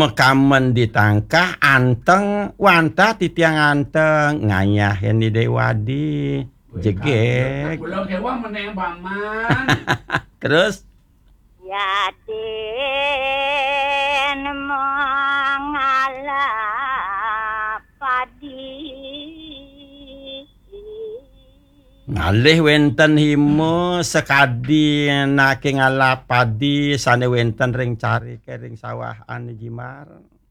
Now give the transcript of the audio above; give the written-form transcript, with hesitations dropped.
mekamen ditangkah anteng wanta titiang anteng ngayah ini dewadi jegek. Kula kewa meneng paman. Terus Yaden mengalap padi ngalih wenten himo sekadi nake ngalap padi sane wenten ring cari ke ring sawahan jimar.